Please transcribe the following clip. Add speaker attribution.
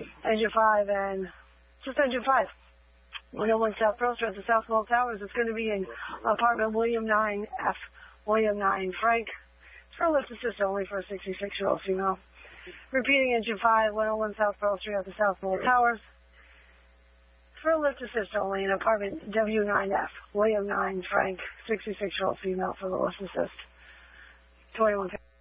Speaker 1: Engine 5 and just Engine 5. 101 South Pearl Street at the Southwell Towers. It's going to be in apartment William 9F. William 9 Frank. It's for a lift assist only for a 66-year-old female. Repeating, Engine 5, 101 South Pearl Street at the Southwell Towers. For a lift assist only in apartment W9F. William 9 Frank. 66-year-old female for the lift assist. 21.